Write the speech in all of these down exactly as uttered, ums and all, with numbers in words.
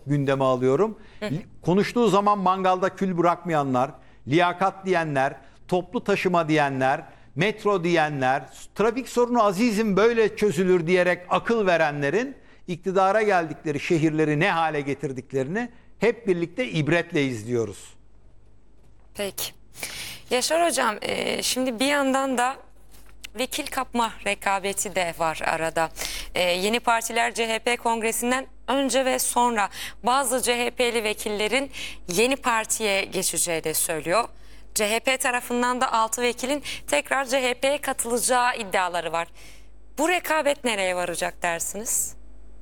gündeme alıyorum. Hı hı. Konuştuğu zaman mangalda kül bırakmayanlar, liyakat diyenler, toplu taşıma diyenler, metro diyenler, trafik sorunu azizim böyle çözülür diyerek akıl verenlerin iktidara geldikleri şehirleri ne hale getirdiklerini hep birlikte ibretle izliyoruz. Peki. Yaşar Hocam, e, şimdi bir yandan da vekil kapma rekabeti de var arada. E, yeni partiler C H P kongresinden önce ve sonra bazı C H P'li vekillerin yeni partiye geçeceği de söylüyor. C H P tarafından da altı vekilin tekrar C H P'ye katılacağı iddiaları var. Bu rekabet nereye varacak dersiniz?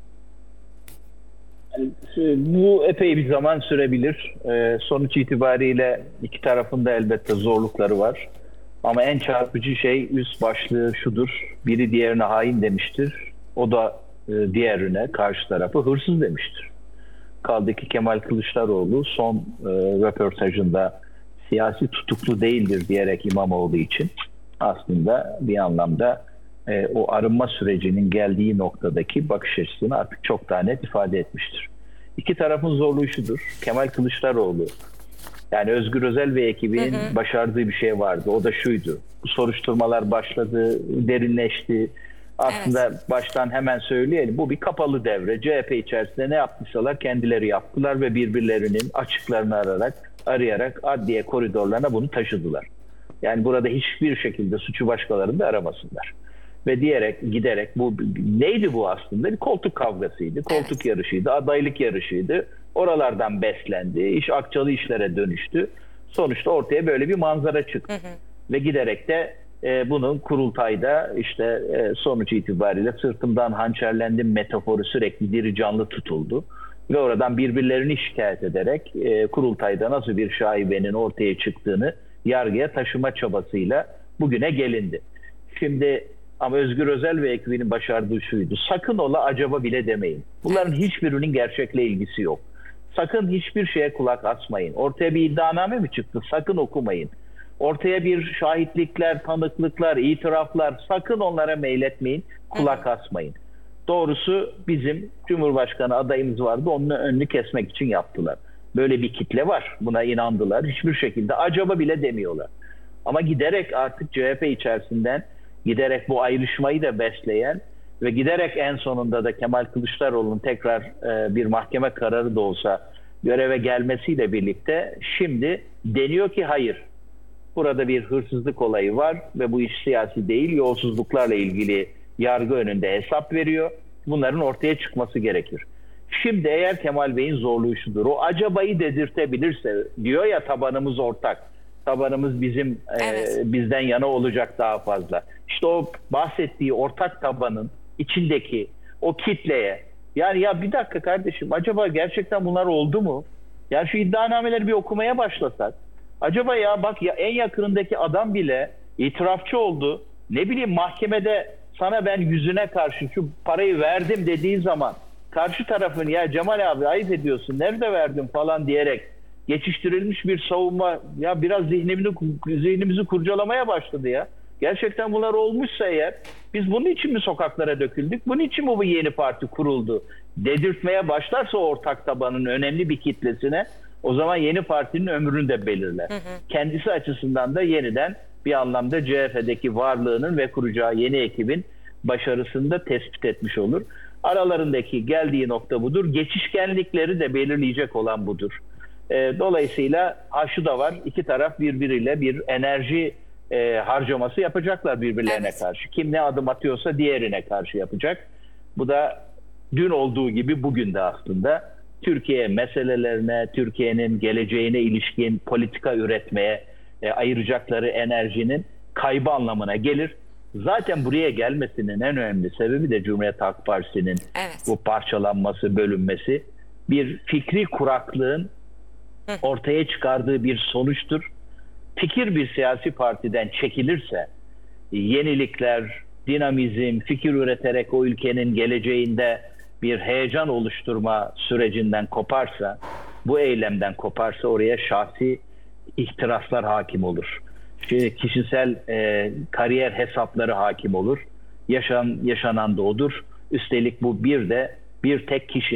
Bu epey bir zaman sürebilir. Ee, sonuç itibariyle iki tarafın da elbette zorlukları var. Ama en çarpıcı şey üst başlığı şudur. Biri diğerine hain demiştir. O da e, diğerine, karşı tarafı hırsız demiştir. Kaldı ki Kemal Kılıçdaroğlu son e, röportajında siyasi tutuklu değildir diyerek İmamoğlu için aslında bir anlamda e, o arınma sürecinin geldiği noktadaki bakış açısını artık çok daha net ifade etmiştir. İki tarafın zorluğu şudur. Kemal Kılıçdaroğlu, yani Özgür Özel ve ekibinin hı hı. başardığı bir şey vardı. O da şuydu. Bu soruşturmalar başladı, derinleşti. Aslında evet. baştan hemen söyleyelim. Bu bir kapalı devre. C H P içerisinde ne yapmışsalar kendileri yaptılar ve birbirlerinin açıklarını arayarak, arayarak adliye koridorlarına bunu taşıdılar. Yani burada hiçbir şekilde suçu başkalarını da aramasınlar. Ve diyerek, giderek bu neydi bu aslında? Bir koltuk kavgasıydı, koltuk evet. yarışıydı, adaylık yarışıydı. Oralardan beslendi, iş akçalı işlere dönüştü. Sonuçta ortaya böyle bir manzara çıktı. Hı hı. Ve giderek de e, bunun kurultayda işte e, sonuç itibariyle sırtımdan hançerlendim metaforu sürekli diri canlı tutuldu. Ve oradan birbirlerini şikayet ederek e, kurultayda nasıl bir şaibenin ortaya çıktığını yargıya taşıma çabasıyla bugüne gelindi. Şimdi ama Özgür Özel ve ekibinin başardığı şuydu. Sakın ola acaba bile demeyin. Bunların hiçbirinin gerçekle ilgisi yok. Sakın hiçbir şeye kulak asmayın. Ortaya bir iddianame mi çıktı? Sakın okumayın. Ortaya bir şahitlikler, tanıklıklar, itiraflar, sakın onlara meyletmeyin, kulak asmayın. Doğrusu bizim Cumhurbaşkanı adayımız vardı, onun önünü kesmek için yaptılar. Böyle bir kitle var, buna inandılar. Hiçbir şekilde acaba bile demiyorlar. Ama giderek artık C H P içerisinden giderek bu ayrışmayı da besleyen ve giderek en sonunda da Kemal Kılıçdaroğlu'nun tekrar e, bir mahkeme kararı da olsa göreve gelmesiyle birlikte şimdi deniyor ki hayır. Burada bir hırsızlık olayı var ve bu iş siyasi değil, yolsuzluklarla ilgili yargı önünde hesap veriyor. Bunların ortaya çıkması gerekir. Şimdi eğer Kemal Bey'in zorluğu şudur, o acabayı dedirtebilirse, diyor ya tabanımız ortak, tabanımız bizim evet. e, bizden yana olacak daha fazla. İşte o bahsettiği ortak tabanın içindeki o kitleye, yani ya bir dakika kardeşim acaba gerçekten bunlar oldu mu? Yani şu iddianameleri bir okumaya başlasak, acaba ya bak ya en yakınındaki adam bile itirafçı oldu. Ne bileyim mahkemede sana ben yüzüne karşı şu parayı verdim dediği zaman karşı tarafın ya Cemal abi ayıp ediyorsun nerede verdin falan diyerek geçiştirilmiş bir savunma ya biraz zihnimizi, zihnimizi kurcalamaya başladı ya. Gerçekten bunlar olmuşsa eğer biz bunun için mi sokaklara döküldük? Bunun için mi bu yeni parti kuruldu? Dedirtmeye başlarsa ortak tabanın önemli bir kitlesine o zaman yeni partinin ömrünü de belirler. Hı hı. Kendisi açısından da yeniden bir anlamda C H P'deki varlığının ve kuracağı yeni ekibin başarısını da tespit etmiş olur. Aralarındaki geldiği nokta budur. Geçişkenlikleri de belirleyecek olan budur. E, dolayısıyla ha şu da var. İki taraf birbiriyle bir enerji e, harcaması yapacaklar birbirlerine evet. karşı. Kim ne adım atıyorsa diğerine karşı yapacak. Bu da dün olduğu gibi bugün de aslında Türkiye meselelerine, Türkiye'nin geleceğine ilişkin politika üretmeye e, ayıracakları enerjinin kaybı anlamına gelir. Zaten buraya gelmesinin en önemli sebebi de Cumhuriyet Halk Partisi'nin evet. bu parçalanması, bölünmesi bir fikri kuraklığın Hı. ortaya çıkardığı bir sonuçtur. Fikir bir siyasi partiden çekilirse yenilikler, dinamizm, fikir üreterek o ülkenin geleceğinde bir heyecan oluşturma sürecinden koparsa, bu eylemden koparsa oraya şahsi ihtiraslar hakim olur. Şimdi kişisel e, kariyer hesapları hakim olur. Yaşan, yaşanan da odur. Üstelik bu bir de bir tek kişinin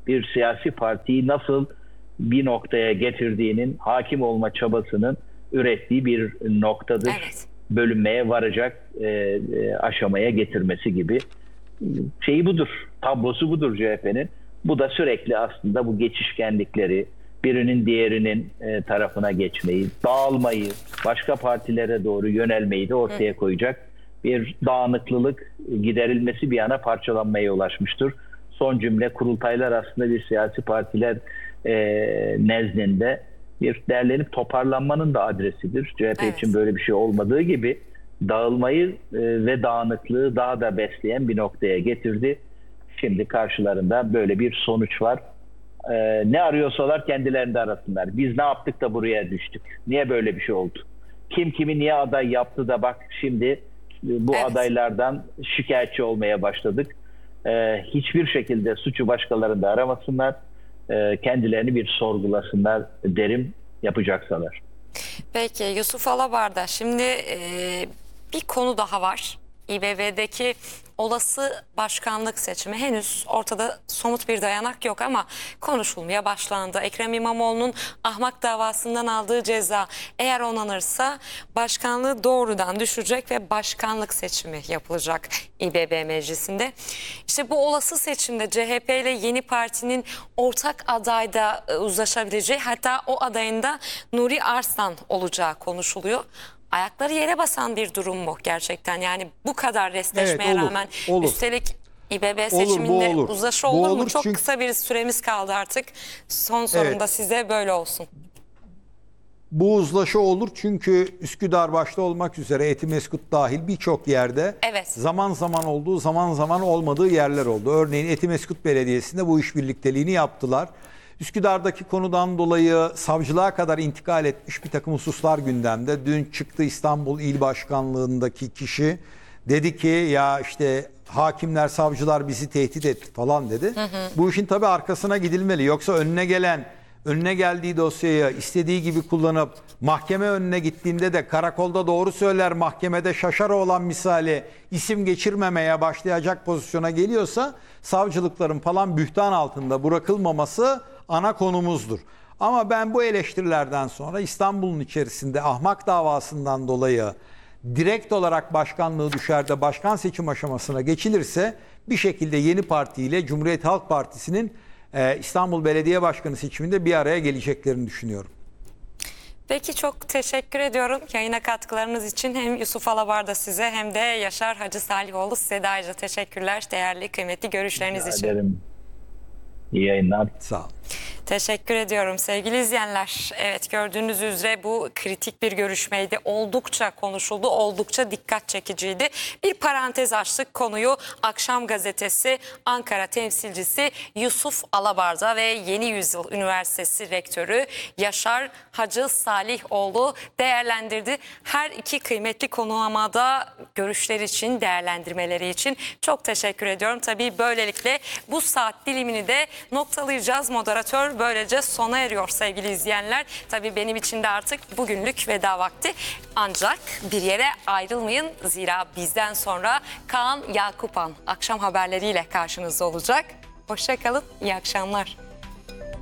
bir siyasi partiyi nasıl bir noktaya getirdiğinin, hakim olma çabasının ürettiği bir noktadır. Evet. Bölünmeye varacak e, e, aşamaya getirmesi gibi şeyi budur. Tablosu budur C H P'nin. Bu da sürekli aslında bu geçişkenlikleri, birinin diğerinin e, tarafına geçmeyi, dağılmayı, başka partilere doğru yönelmeyi de ortaya koyacak bir dağınıklılık giderilmesi bir yana parçalanmaya ulaşmıştır. Son cümle, kurultaylar aslında bir siyasi partiler e, nezdinde bir derlenip toparlanmanın da adresidir. C H P Evet. için böyle bir şey olmadığı gibi dağılmayı e, ve dağınıklığı daha da besleyen bir noktaya getirdi. Şimdi karşılarında böyle bir sonuç var. E, ne arıyorsalar kendilerinde arasınlar. Biz ne yaptık da buraya düştük? Niye böyle bir şey oldu? Kim kimi niye aday yaptı da bak şimdi e, bu Evet. adaylardan şikayetçi olmaya başladık. E, hiçbir şekilde suçu başkalarında aramasınlar. E, kendilerini bir sorgulasınlar derim, yapacaksalar. Peki Yusuf Alabar'da şimdi e, bir konu daha var. İBB'deki olası başkanlık seçimi henüz ortada somut bir dayanak yok ama konuşulmaya başlandı. Ekrem İmamoğlu'nun ahmak davasından aldığı ceza eğer onanırsa başkanlığı doğrudan düşecek ve başkanlık seçimi yapılacak İBB meclisinde. İşte bu olası seçimde C H P ile Yeni Parti'nin ortak adayda e, uzlaşabileceği, hatta o adayın da Nuri Arslan olacağı konuşuluyor. Ayakları yere basan bir durum mu gerçekten? Yani bu kadar restleşmeye Evet, olur, rağmen olur. üstelik İBB Olur, seçiminde bu olur. uzlaşı Bu olur mu? olur Çok çünkü- kısa bir süremiz kaldı artık. Son sorum Evet. da size böyle olsun. Bu uzlaşı olur çünkü Üsküdar başta olmak üzere Etimeskut dahil birçok yerde Evet. zaman zaman olduğu, zaman zaman olmadığı yerler oldu. Örneğin Etimeskut Belediyesi'nde bu iş birlikteliğini yaptılar. Üsküdar'daki konudan dolayı savcılığa kadar intikal etmiş bir takım hususlar gündemde. Dün çıktı İstanbul İl Başkanlığındaki kişi dedi ki ya işte hakimler, savcılar bizi tehdit etti falan dedi. Hı hı. Bu işin tabii arkasına gidilmeli. Yoksa önüne gelen önüne geldiği dosyayı istediği gibi kullanıp mahkeme önüne gittiğinde de karakolda doğru söyler, mahkemede şaşarı olan misali isim geçirmemeye başlayacak pozisyona geliyorsa savcılıkların falan bühtan altında bırakılmaması ana konumuzdur. Ama ben bu eleştirilerden sonra İstanbul'un içerisinde ahmak davasından dolayı direkt olarak başkanlığı düşer de başkan seçim aşamasına geçilirse bir şekilde Yeni Parti ile Cumhuriyet Halk Partisi'nin e, İstanbul Belediye Başkanı seçiminde bir araya geleceklerini düşünüyorum. Peki çok teşekkür ediyorum yayına katkılarınız için. Hem Yusuf Alabar'da size hem de Yaşar Hacı Salihoğlu size de ayrıca teşekkürler. Değerli kıymetli görüşleriniz Rica için. ederim. İyi yayınlar. Sağ olun. Teşekkür ediyorum sevgili izleyenler. Evet, gördüğünüz üzere bu kritik bir görüşmeydi. Oldukça konuşuldu, oldukça dikkat çekiciydi. Bir parantez açtık konuyu. Akşam Gazetesi Ankara temsilcisi Yusuf Alabar'da ve Yeni Yüzyıl Üniversitesi Rektörü Yaşar Hacı Salihoğlu değerlendirdi. Her iki kıymetli konulamada görüşler için, değerlendirmeleri için çok teşekkür ediyorum. Tabii böylelikle bu saat dilimini de noktalayacağız. Moderatör böylece sona eriyor sevgili izleyenler. Tabii benim için de artık bugünlük veda vakti. Ancak bir yere ayrılmayın. Zira bizden sonra Kaan Yakupan akşam haberleriyle karşınızda olacak. Hoşça kalın, iyi akşamlar.